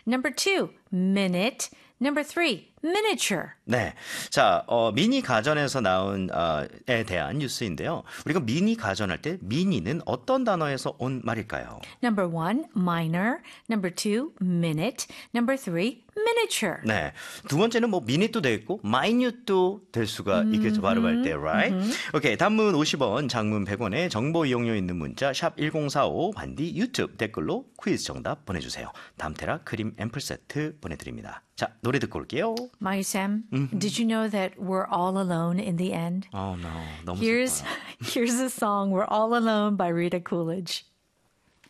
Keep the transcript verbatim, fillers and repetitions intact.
Number two, minute. Number three, miniature. 네. 자, 어, 미니 가전에서 나온, 어, 에 대한 뉴스인데요. 우리가 미니 가전할 때 미니는 어떤 단어에서 온 말일까요? Number one, minor. Number two, minute. Number three, miniature. 네. 두 번째는 뭐 미니도 되겠고 마이뉴트도 될 수가 있겠죠. 발음할 때, right? 오케이. 단문 오십 원, 장문 백 원에 정보 이용료 있는 문자 샵 일공사오 반디 유튜브 댓글로 퀴즈 정답 보내주세요. 담테라 크림 앰플 세트 보내드립니다. 자, 노래 듣고 올게요. My Sam, did you know that we're all alone in the end? Oh no, 너무 Here's 슬퍼요. here's a song, We're All Alone by Rita Coolidge.